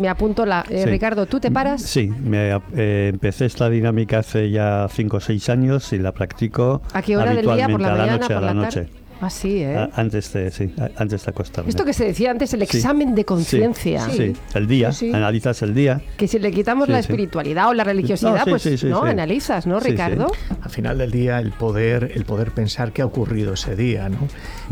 me apunto Sí. Ricardo, ¿tú te paras? Sí, empecé esta dinámica hace ya 5 o 6 años y la practico ¿A qué hora del día? ¿Por la habitualmente, mañana? ¿Por a la la noche. tarde? Ah, sí, ¿eh? Antes de acostarme. Esto que se decía antes, el examen de conciencia. Sí, el día, Sí. analizas el día. Que si le quitamos la espiritualidad o la religiosidad, analizas, ¿no, Sí, Ricardo? sí. Al final del día, el poder pensar qué ha ocurrido ese día, ¿no?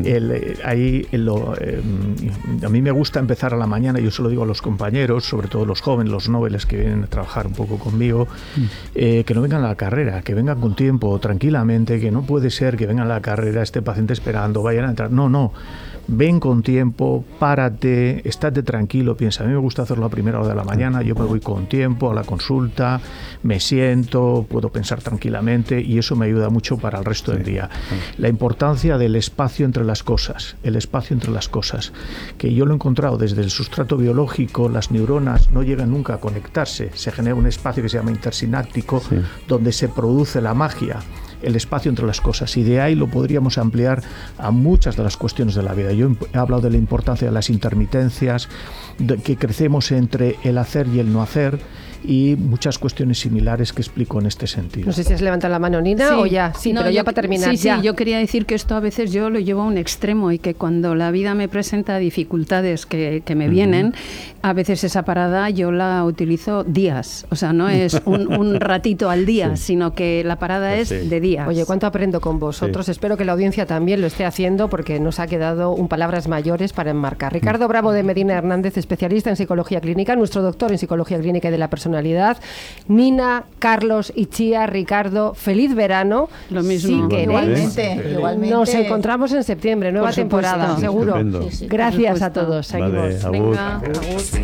A mí me gusta empezar a la mañana, yo se lo digo a los compañeros, sobre todo los jóvenes, los noveles que vienen a trabajar un poco conmigo, que no vengan a la carrera, que vengan con tiempo, tranquilamente, que no puede ser que vengan a la carrera, este paciente esperando, vayan a entrar. No. Ven con tiempo, párate, estate tranquilo, piensa, a mí me gusta hacerlo a primera hora de la mañana, yo me voy con tiempo a la consulta, me siento, puedo pensar tranquilamente y eso me ayuda mucho para el resto del día. La importancia del espacio entre las cosas, que yo lo he encontrado desde el sustrato biológico, las neuronas no llegan nunca a conectarse, se genera un espacio que se llama intersináptico, donde se produce la magia, el espacio entre las cosas, y de ahí lo podríamos ampliar a muchas de las cuestiones de la vida. Yo he hablado de la importancia de las intermitencias, de que crecemos entre el hacer y el no hacer, y muchas cuestiones similares que explico en este sentido. No sé si has levantado la mano, Nina, o ya. Sí, no, pero ya para terminar. Sí, yo quería decir que esto a veces yo lo llevo a un extremo y que cuando la vida me presenta dificultades que me vienen, a veces esa parada yo la utilizo días. O sea, no es un ratito al día, sino que la parada es de días. Oye, ¿cuánto aprendo con vosotros? Espero que la audiencia también lo esté haciendo porque nos ha quedado un palabras mayores para enmarcar. Ricardo Bravo de Medina Hernández, especialista en psicología clínica, nuestro doctor en psicología clínica y de la personalidad. Nina, Carlos, Itziar, Ricardo, feliz verano. Lo mismo. Si queréis, Igualmente. nos encontramos en septiembre, nueva temporada, seguro. Estupendo. Gracias a todos. Seguimos. Vale, agur. Venga, agur.